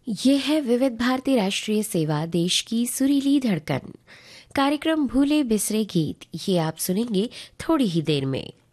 ये है विविध भारती राष्ट्रीय सेवा, देश की सुरीली धड़कन। कार्यक्रम भूले बिसरे गीत, ये आप सुनेंगे थोड़ी ही देर में।